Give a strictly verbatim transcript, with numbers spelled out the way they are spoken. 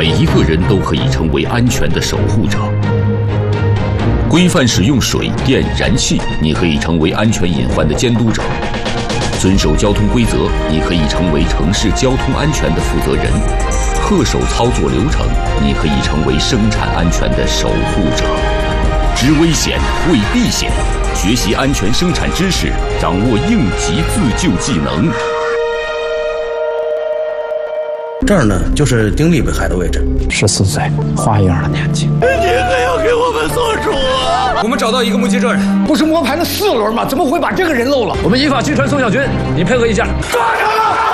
每一个人都可以成为安全的守护者。规范使用水电燃气，你可以成为安全隐患的监督者；遵守交通规则，你可以成为城市交通安全的负责人；恪守操作流程，你可以成为生产安全的守护者。知危险，为避险，学习安全生产知识，掌握应急自救技能。 这儿呢，就是丁力被害的位置。 十四岁，花一样的年纪。 你可要给我们做主啊！ 我们找到一个目击证人， 不是摸排了四轮吗？怎么会把这个人漏了？ 我们依法拘传宋小军，你配合一下。 抓住他！